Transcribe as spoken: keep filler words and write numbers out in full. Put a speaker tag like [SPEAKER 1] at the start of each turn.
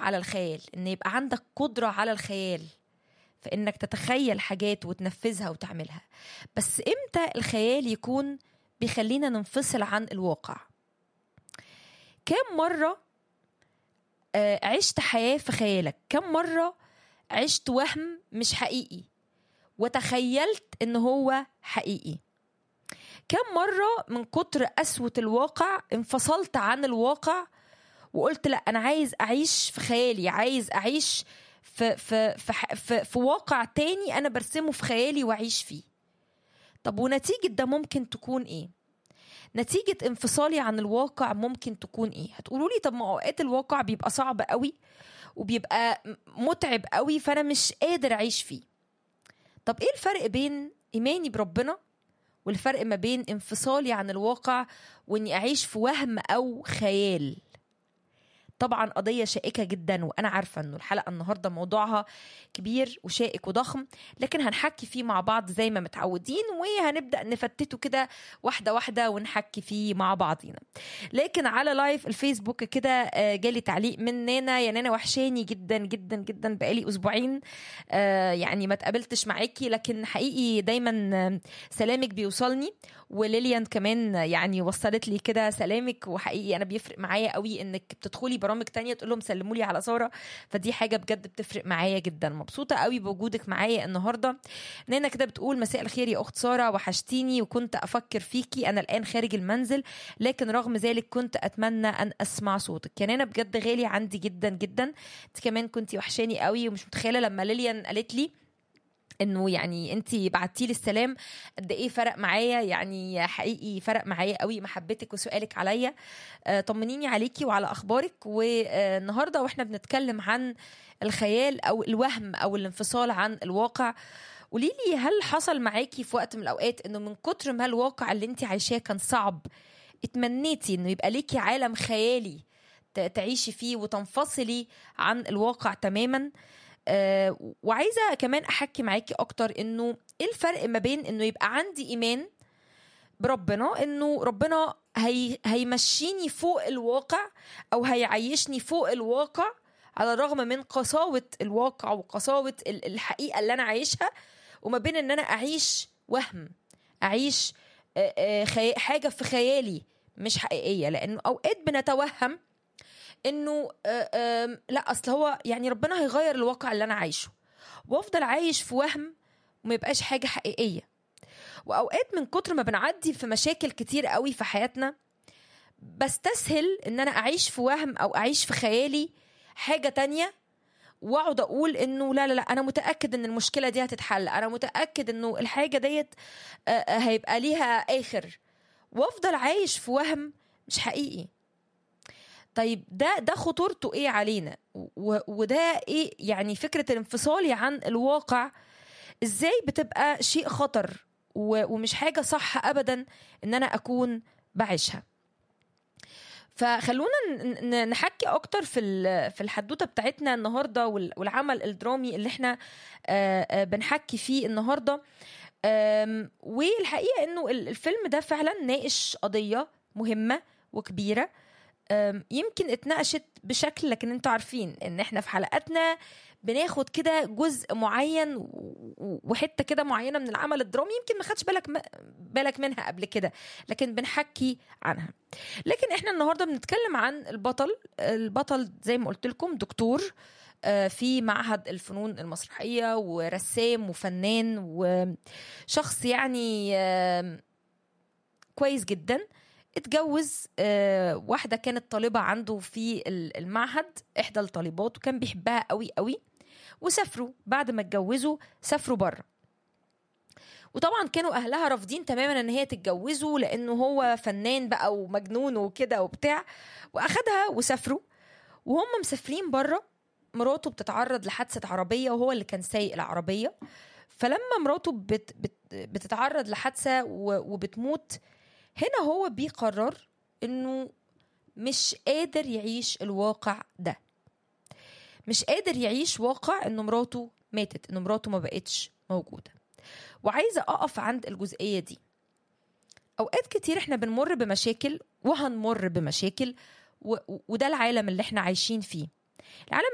[SPEAKER 1] على الخيال، ان يبقى عندك قدرة على الخيال، فإنك تتخيل حاجات وتنفذها وتعملها. بس إمتى الخيال يكون بيخلينا ننفصل عن الواقع؟ كم مرة عشت حياة في خيالك؟ كم مرة عشت وهم مش حقيقي وتخيلت إن هو حقيقي؟ كم مرة من كتر قسوة الواقع انفصلت عن الواقع وقلت لا، أنا عايز أعيش في خيالي، عايز أعيش في, في, في, في, في واقع تاني أنا برسمه في خيالي وأعيش فيه. طب ونتيجة ده ممكن تكون إيه؟ نتيجة انفصالي عن الواقع ممكن تكون إيه؟ هتقولوا لي طب ما أوقات الواقع بيبقى صعب قوي وبيبقى متعب قوي فأنا مش قادر أعيش فيه. طب إيه الفرق بين إيماني بربنا والفرق ما بين انفصالي عن الواقع وإني أعيش في وهم أو خيال؟ طبعا قضية شائكة جدا، وأنا عارفة أنه الحلقة النهاردة موضوعها كبير وشائك وضخم، لكن هنحكي فيه مع بعض زي ما متعودين، وهنبدأ نفتته كده واحدة واحدة ونحكي فيه مع بعضينا. لكن على لايف الفيسبوك كده جالي تعليق من نانا: يا نانا وحشاني جدا جدا جدا، بقالي أسبوعين يعني ما تقابلتش معاكي، لكن حقيقي دايما سلامك بيوصلني. وليليان كمان يعني وصلت لي كده سلامك، وحقيقي أنا بيفرق معايا قوي إنك بتدخلي برامج تانية تقول لهم سلموا لي على سارة، فدي حاجة بجد بتفرق معايا جدا. مبسوطة قوي بوجودك معايا النهاردة. نانا كده بتقول: مساء الخير يا أخت سارة، وحشتيني وكنت أفكر فيكي، أنا الآن خارج المنزل لكن رغم ذلك كنت أتمنى أن أسمع صوتك. يا نانا بجد غالي عندي جدا جدا، انت كمان كنتي وحشاني قوي، ومش متخيلة لما ليليان قالت لي انه يعني انتي بعتي لي السلام قد ايه فرق معايا. يعني حقيقي فرق معايا قوي محبتك وسؤالك عليا. آه طمنيني عليكي وعلى اخبارك. والنهارده واحنا بنتكلم عن الخيال او الوهم او الانفصال عن الواقع، قوليلي هل حصل معاكي في وقت من الاوقات انه من كتر ما الواقع اللي انتي عايشاه كان صعب اتمنيتي انه يبقى ليكي عالم خيالي تعيشي فيه وتنفصلي عن الواقع تماما؟ آه وعايزة كمان أحكي معاكي أكتر إنه إيه الفرق ما بين إنه يبقى عندي إيمان بربنا، إنه ربنا هي هيمشيني فوق الواقع أو هيعيشني فوق الواقع على الرغم من قساوة الواقع وقساوة الحقيقة اللي أنا عايشها، وما بين إن أنا أعيش وهم، أعيش آه آه خي... حاجة في خيالي مش حقيقية. لأنه أوقات بنتوهم انه آآ آآ لا اصل هو يعني ربنا هيغير الواقع اللي انا عايشه، وافضل عايش في وهم وما يبقاش حاجه حقيقيه. واوقات من كتر ما بنعدي في مشاكل كتير قوي في حياتنا بستسهل ان انا اعيش في وهم او اعيش في خيالي حاجه تانية، واقعد اقول انه لا لا لا انا متاكد ان المشكله دي هتتحل، انا متاكد انه الحاجه ديت هيبقى ليها اخر، وافضل عايش في وهم مش حقيقي. طيب ده ده خطورته ايه علينا؟ وده ايه يعني فكرة الانفصالي عن الواقع ازاي بتبقى شيء خطر ومش حاجة صح ابدا ان انا اكون بعيشها؟ فخلونا نحكي اكتر في في الحدوتة بتاعتنا النهاردة والعمل الدرامي اللي احنا بنحكي فيه النهاردة. والحقيقة انه الفيلم ده فعلا ناقش قضية مهمة وكبيرة، يمكن اتناقشت بشكل، لكن انتوا عارفين ان احنا في حلقاتنا بناخد كده جزء معين وحتة كده معينة من العمل الدرامي يمكن ما خدش بالك بالك منها قبل كده، لكن بنحكي عنها. لكن احنا النهاردة بنتكلم عن البطل. البطل زي ما قلت لكم دكتور في معهد الفنون المسرحية، ورسام وفنان وشخص يعني كويس جدا. اتجوز آه واحدة كانت طالبة عنده في المعهد، إحدى الطالبات، وكان بيحبها قوي قوي، وسافروا بعد ما اتجوزوا سافروا بره. وطبعا كانوا أهلها رافضين تماما ان هي تتجوزه لأنه هو فنان بقى ومجنون وكده وبتاع، وأخدها وسافروا. وهم مسافرين بره مراته بتتعرض لحادثة عربية وهو اللي كان سايق العربية. فلما مراته بت بت بتتعرض لحادثة وبتموت، هنا هو بيقرر انه مش قادر يعيش الواقع ده، مش قادر يعيش واقع انه مراته ماتت، انه مراته ما بقتش موجودة. وعايزة اقف عند الجزئية دي. اوقات كتير احنا بنمر بمشاكل وهنمر بمشاكل و... وده العالم اللي احنا عايشين فيه. العالم